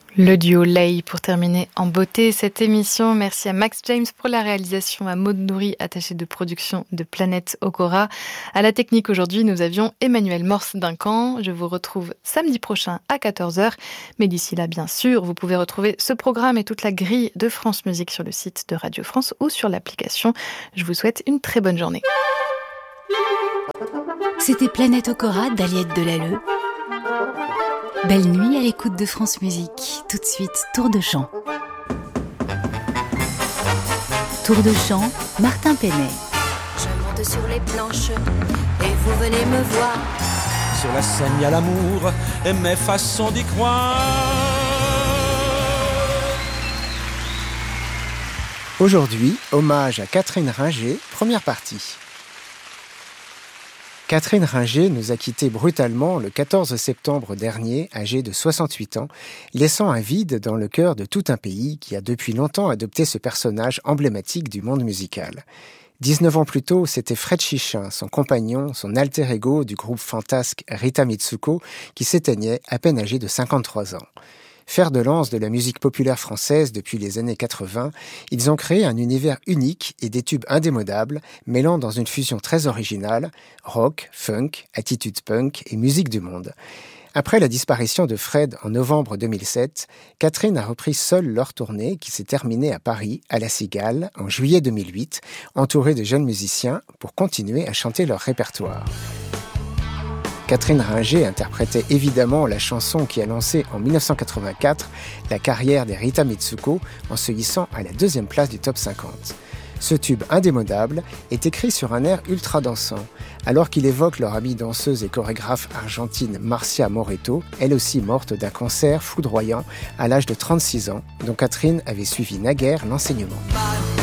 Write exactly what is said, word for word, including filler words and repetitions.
Le duo Lay pour terminer en beauté cette émission. Merci à Max James pour la réalisation, à Maud Nourri, attachée de production de Planète Okora. À la technique aujourd'hui, nous avions Emmanuel Morse Duncan. Je vous retrouve samedi prochain à quatorze heures. Mais d'ici là, bien sûr, vous pouvez retrouver ce programme et toute la grille de France Musique sur le site de Radio France ou sur l'application. Je vous souhaite une très bonne journée. C'était Planète Okora d'Aliette Delalleux. Belle nuit à l'écoute de France Musique. Tout de suite, Tour de chant. Tour de chant, Martin Penet. Je monte sur les planches et vous venez me voir. Sur la scène, il y a l'amour et mes façons d'y croire. Aujourd'hui, hommage à Catherine Ringer, première partie. Catherine Ringer nous a quittés brutalement le quatorze septembre dernier, âgée de soixante-huit ans, laissant un vide dans le cœur de tout un pays qui a depuis longtemps adopté ce personnage emblématique du monde musical. dix-neuf ans plus tôt, c'était Fred Chichin, son compagnon, son alter ego du groupe fantasque Rita Mitsuko, qui s'éteignait à peine âgé de cinquante-trois ans. Fer de lance de la musique populaire française depuis les années quatre-vingts, ils ont créé un univers unique et des tubes indémodables, mêlant dans une fusion très originale rock, funk, attitude punk et musique du monde. Après la disparition de Fred en novembre deux mille sept, Catherine a repris seule leur tournée qui s'est terminée à Paris, à La Cigale, en juillet deux mille huit, entourée de jeunes musiciens pour continuer à chanter leur répertoire. Catherine Ringer interprétait évidemment la chanson qui a lancé en dix-neuf cent quatre-vingt-quatre la carrière des Rita Mitsuko en se hissant à la deuxième place du top cinquante. Ce tube indémodable est écrit sur un air ultra dansant, alors qu'il évoque leur amie danseuse et chorégraphe argentine Marcia Moreto, elle aussi morte d'un cancer foudroyant à l'âge de trente-six ans, dont Catherine avait suivi naguère l'enseignement.